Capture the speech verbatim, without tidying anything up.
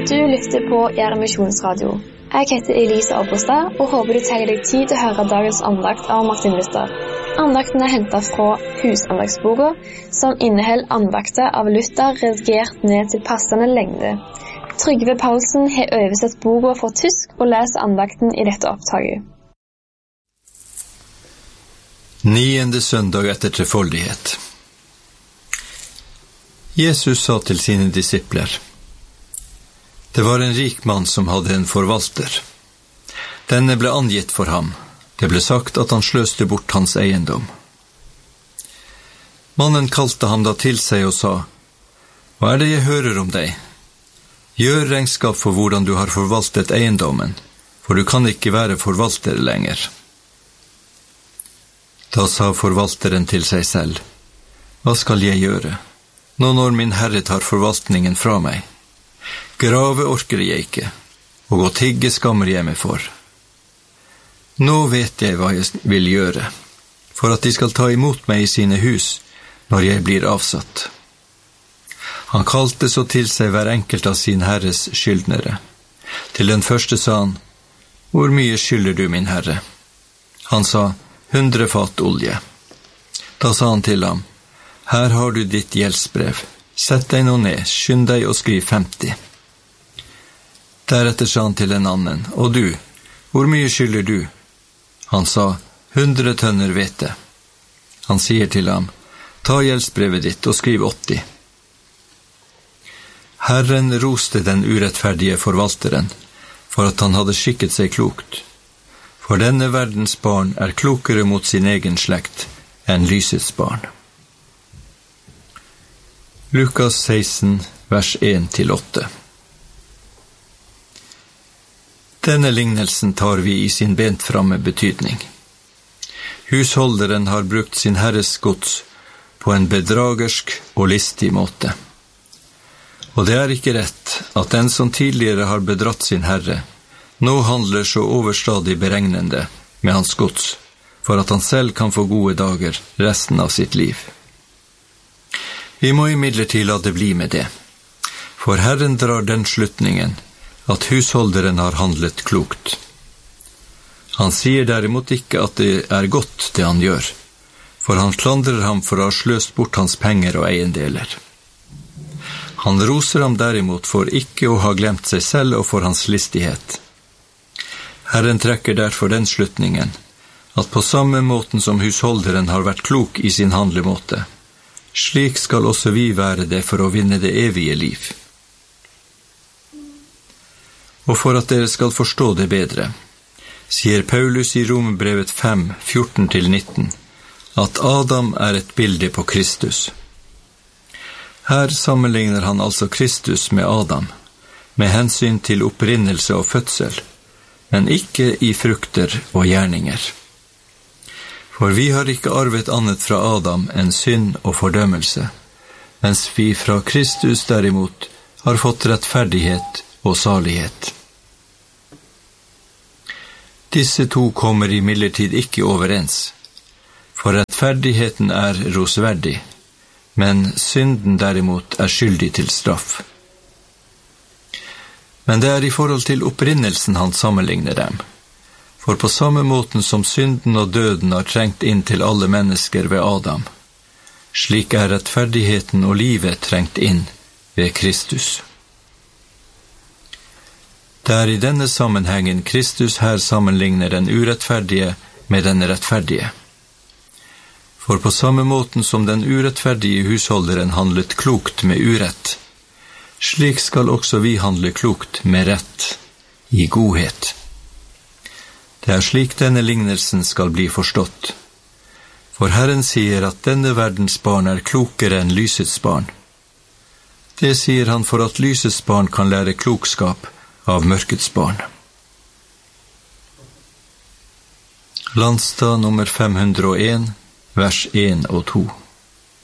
Du lytter på Gjerde Misjonsradio. Jeg heter Elise Abbestad og håper du tar deg tid til å høre dagens andakt av Martin Luther. Andakten er hentet fra Husandagsboka, som inneholder andakter av Luther redigert ned til passende lengde. Trygve Paulsen har oversett boka fra tysk og leser andakten i dette opptaket. Niende søndag etter trefoldighet. Jesus sa til sine disipler: Det var en rik mann som hadde en forvalter. Denne ble angitt for ham. Det ble sagt at han sløste bort hans eiendom. Mannen kalte ham da til seg og sa: Hva er det jeg hører om deg? Gjør regnskap for hvordan du har forvaltet eiendommen, for du kan ikke være forvalter lenger. Da sa forvalteren til seg selv: Hva skal jeg gjøre, nå når min herre tar forvaltningen fra meg? Grave orker jeg ikke, og å tigge skammer jeg meg for. Nå vet jeg hva jeg vil gjøre, for at de skal ta imot meg i sine hus når jeg blir avsatt. Han kalte så til seg hver enkelt av sin herres skyldnere. Til den første sa han: Hvor mye skylder du, min herre? Han sa: Hundre fat olje. Da sa han til ham: Her har du ditt gjeldsbrev. Sett deg nå ned, skynd deg og skriv femti. Deretter sa han til en annen: Og du, hvor mye skylder du? Han sa: Hundre tønner hvete. Han sier til ham: Ta gjeldsbrevet ditt og skriv åtti. Herren roste den urettferdige forvalteren, for at han hadde skikket seg klokt. For denne verdens barn er klokere mot sin egen slekt enn lysets barn. Lukas seksten, vers en til åtte. Denne lignelsen tar vi i sin bent framme betydning. Husholderen har brukt sin herres gods på en bedragersk og listig måte. Og det er ikke rett at den som tidligere har bedratt sin herre, nå handler så overstadig beregnende med hans gods, for at han selv kan få gode dager resten av sitt liv. Vi må imidlertid la det bli med det, for Herren drar den slutningen at husholderen har handlet klokt. Han sier derimot ikke at det er godt det han gjør, for han klandrer ham for å ha sløst bort hans penger og eiendeler. Han roser ham derimot for ikke å ha glemt seg selv og for hans listighet. Herren trekker derfor den slutningen at på samme måten som husholderen har vært klok i sin handlemåte, slik skal også vi være det for å vinne det evige liv. Og for at dere skal forstå det bedre, sier Paulus i Romerbrevet fem, fjorten til nitten, at Adam er et bilde på Kristus. Her sammenligner han altså Kristus med Adam, med hensyn til opprinnelse og fødsel, men ikke i frukter og gjerninger. For vi har ikke arvet annet fra Adam enn synd og fordømmelse, mens vi fra Kristus derimot har fått rettferdighet og salighet. Disse to kommer imidlertid ikke overens, for rettferdigheten er rosverdig, men synden derimot er skyldig til straff. Men det er i forhold til opprinnelsen han sammenligner dem. For på samme måten som synden og døden har trengt inn til alle mennesker ved Adam, slik er rettferdigheten og livet trengt inn ved Kristus. Det er i denne sammenhengen Kristus her sammenligner den urettferdige med den rettferdige. For på samme måten som den urettferdige husholderen handlet klokt med urett, slik skal også vi handle klokt med rett, i godhet. Det er slik denne lignelsen skal bli forstått. For Herren sier at denne verdens barn er klokere enn lysets barn. Det sier han for at lysets barn kan lære klokskap av mørkets barn. Landstad nummer fem hundre og en, vers en og to.